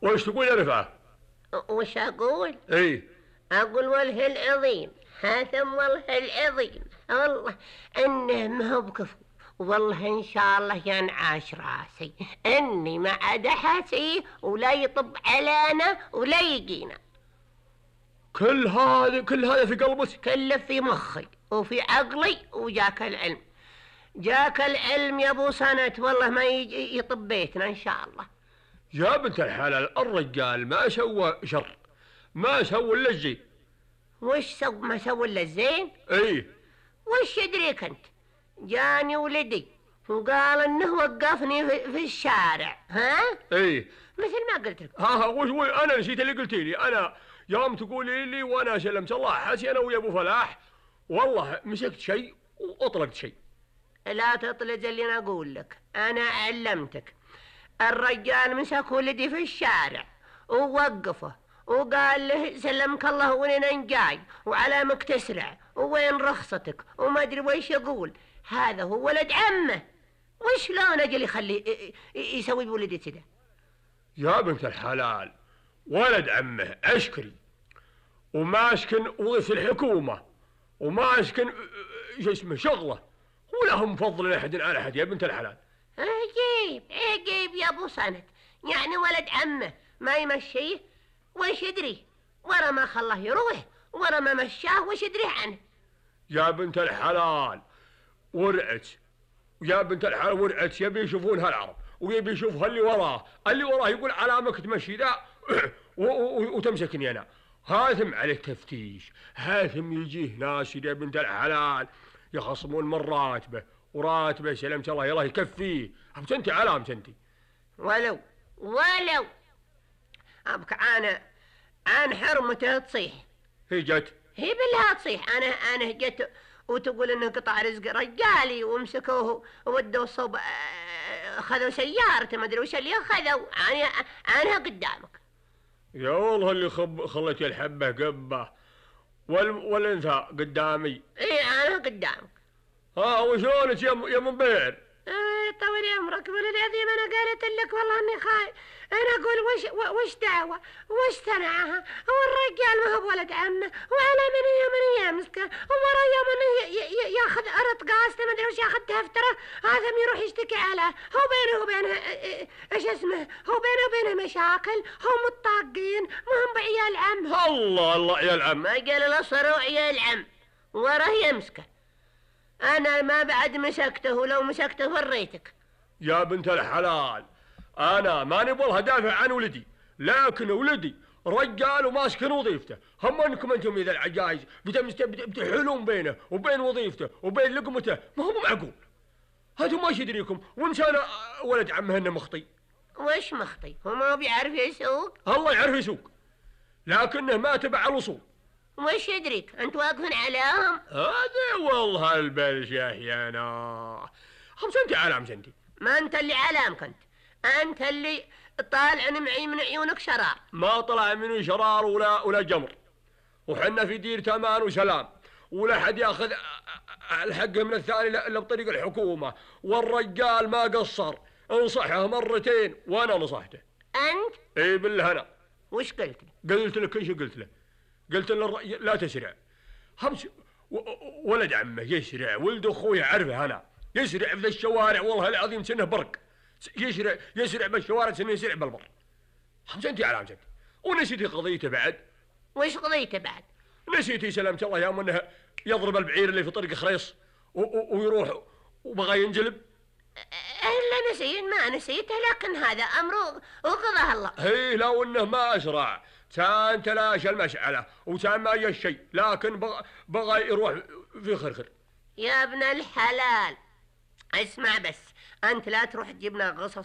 وش تقول يا رفعة؟ وش أقول؟ اي أقول والله العظيم، هاثم والله العظيم، والله إنه ما هو بكفو، والله إن شاء الله ينعاش راسي إني ما عاد حاسيه ولا يطب علينا ولا يجينا. كل هذا في قلبك؟ كله في مخي وفي عقلي، وجاك العلم، جاك العلم يا ابو سنة، والله ما يجي يطب بيتنا ان شاء الله. يا بنت الحلال، الرجال ما سوى شر، ما سوى الا الزين. وش سوى؟ ما سوى الا الزين؟ اي وش يدريك انت؟ جاني ولدي وقال انه وقفني في الشارع، ها؟ اي مثل ما قلت لك. ها وش انا نسيت اللي قلتي لي. انا يوم تقولي لي وانا سلمت الله حسي انا ويا ابو فلاح، والله مسكت شيء واطلقت شيء. لا تطلج اللي انا اقول لك، انا علمتك. الرجال مسك ولدي في الشارع ووقفه وقال له سلمك الله وين جاي وعلامك تسرع وين رخصتك وما ادري ويش يقول. هذا هو ولد عمه، وش لون اجل يخليه يسوي بولدي كذا؟ يا بنت الحلال، ولد عمه عسكري وماسكن وظيفة الحكومة وماسكن شو اسمه شغله، ولهم فضل احد على احد يا بنت الحلال. عجيب يا ابو سند، يعني ولد عمه ما يمشيه؟ وش يدري؟ ورا ما خلاه يروح ورا ما مشاه، وش يدري عنه؟ يا بنت الحلال ورعت، يا بنت الحلال ورعت، يبي يشوفون هالعرب ويبي يشوف اللي وراه يقول علامك تمشي ذا وتمسكني انا. هاثم عليه تفتيش، هاثم يجيه ناس يا بنت الحلال يخصمون من راتبه، وراتبه سلمت الله يلا يكفيه. انت علامت انت. ولو ابك انا حرمته تصيح. هي جت، هي بالله تصيح. انا جت وتقول انه قطع رزق رجالي ومسكوه وودوا الصوب، خذوا سيارته ما ادري وش اللي اخذوا. انا قدامك. يا والله اللي خلت الحبه قبه والانثى قدامي. اي انا قدامك. ها وشلونك يا منبير؟ طول عمرك، والعظيم انا قالت لك والله اني خايف. انا اقول وش دعوه وش صنعها؟ هو الرجال ما هو ولد عمه، وعلى من يمسكه ومرة يوم انه ياخذ ارض قاسته ما ادري وش ياخذ تفتره، هذا يروح يشتكي عليه. هو بينه وبينه ايش اسمه، هو بينه وبينه مشاكل، هم متطاقين ما هم بعيال عم. الله عيال عم، ما قال الاصفر وعيال عم وراه يمسكه. أنا ما بعد مسكته، ولو مسكته فريتك. يا بنت الحلال، أنا ماني والله دافع عن ولدي، لكن ولدي رجال وماسكن وظيفته. هم أنكم أنتم إذا العجايز بتحلون بينه وبين وظيفته وبين لقمته، ما هو معقول. هاتوا ما يدريكم وإنسان ولد عمه إنه مخطي. وش مخطي؟ هو ما بيعرف يسوق؟ الله يعرف يسوق، لكنه ما تبع الوصول. وش يدريك؟ أنت واقفين عليهم؟ هذا والله البلش يا أحيانا. خمس أنت علام سنتي. ما أنت اللي علامك، أنت اللي طالع معي من عيونك شرار. ما طلع منه شرار ولا جمر، وحنا في دير امان وسلام، ولا حد ياخذ الحق من الثاني الا بطريق الحكومه. والرجال ما قصر، انصحه مرتين وانا نصحته. انت؟ اي بالله انا. وش قلت له؟ قلت لك ايش قلت له؟ قلت له لا تسرع. ولد عمه يسرع، ولد اخوي عرفه انا، يسرع في الشوارع والله العظيم سنه برق، يسرع بالشوارع سنه يسرع بالبر. خمسة انت على خمسة. ونسيتي قضيته بعد؟ وش قضيته بعد؟ نسيتي سلامت الله يوم انه يضرب البعير اللي في طريق خريص ويروح وبغى ينجلب. الا نسيت؟ ما نسيته، لكن هذا امره وقضاه الله. هي لو انه ما اسرع كان تلاشى المشعله وكان ما جا الشيء، لكن بغى يروح في خرخر. يا ابن الحلال اسمع بس، انت لا تروح تجيبنا قصص